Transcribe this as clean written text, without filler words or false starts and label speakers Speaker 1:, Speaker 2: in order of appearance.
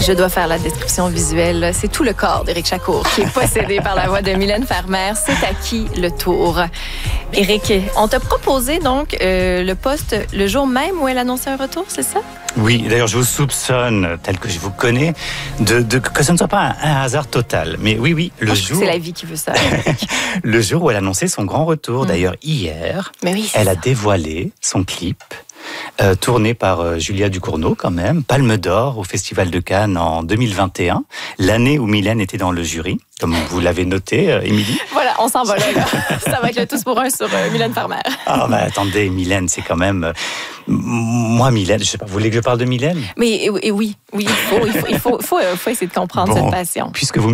Speaker 1: Je dois faire la description visuelle. C'est tout le corps d'Éric Chacour qui est possédé par la voix de Mylène Farmer. C'est à qui le tour? Éric, on t'a proposé donc le poste le jour même où elle annonçait un retour, c'est ça?
Speaker 2: Oui, d'ailleurs, je vous soupçonne, tel que je vous connais, que ce ne soit pas un hasard total. Mais oui, le jour...
Speaker 1: C'est la vie qui veut ça.
Speaker 2: Le jour où elle annonçait son grand retour, d'ailleurs hier,
Speaker 1: Mais oui,
Speaker 2: elle a dévoilé son clip, tourné par Julia Ducournau quand même, Palme d'Or au Festival de Cannes en 2021, l'année où Mylène était dans le jury, comme vous l'avez noté, Émilie.
Speaker 1: Voilà, on s'en va là. Ça va être le tous pour un sur Mylène Farmer.
Speaker 2: Ah bah attendez, Mylène, c'est quand même... Moi, Mylène, je sais pas, vous voulez que je parle de Mylène?
Speaker 1: Mais oui, il faut essayer de comprendre cette passion.
Speaker 2: Puisque vous